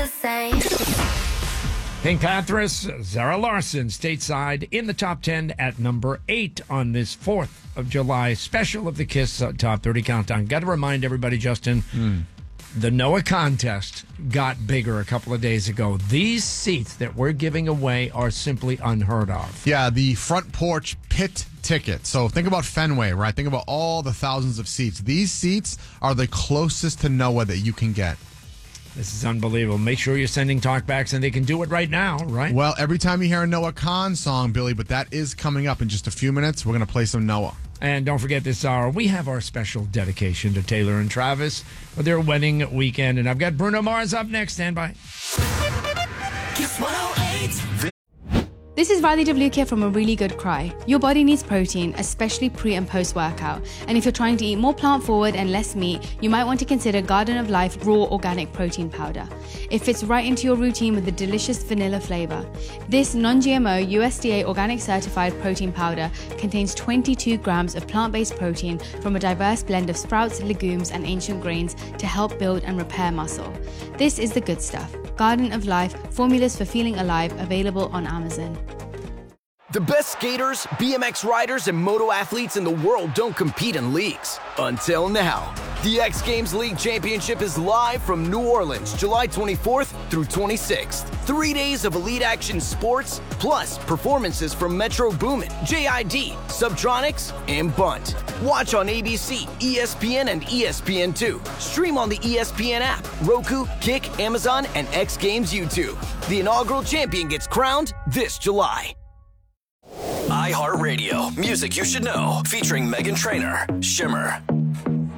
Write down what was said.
the same. Pink Panthers, Zara Larsson, stateside in the top 10 at number 8 on this 4th of July special of the KISS Top 30 Countdown. Got to remind everybody, Justin, the Noah contest got bigger a couple of days ago. These seats that we're giving away are simply unheard of. Yeah, the front porch pit ticket. So think about Fenway, right? Think about all the thousands of seats. These seats are the closest to Noah that you can get. This is unbelievable. Make sure you're sending talkbacks, and they can do it right now, right? Well, every time you hear a Noah Khan song, Billy, but that is coming up in just a few minutes. We're going to play some Noah. And don't forget this hour, we have our special dedication to Taylor and Travis for their wedding weekend. And I've got Bruno Mars up next. Stand by. KISS 108. This is Riley Devlukia from A Really Good Cry. Your body needs protein, especially pre and post workout. And if you're trying to eat more plant forward and less meat, you might want to consider Garden of Life Raw Organic Protein Powder. It fits right into your routine with a delicious vanilla flavor. This non-GMO USDA organic certified protein powder contains 22 grams of plant-based protein from a diverse blend of sprouts, legumes, and ancient grains to help build and repair muscle. This is the good stuff. Garden of Life, formulas for feeling alive, available on Amazon. The best skaters, BMX riders, and moto athletes in the world don't compete in leagues. Until now. The X Games League Championship is live from New Orleans, July 24th through 26th. 3 days of elite action sports, plus performances from Metro Boomin, JID, Subtronics, and Bunt. Watch on ABC, ESPN, and ESPN2. Stream on the ESPN app, Roku, Kick, Amazon, and X Games YouTube. The inaugural champion gets crowned this July. iHeartRadio, music you should know, featuring Meghan Trainor, Shimmer.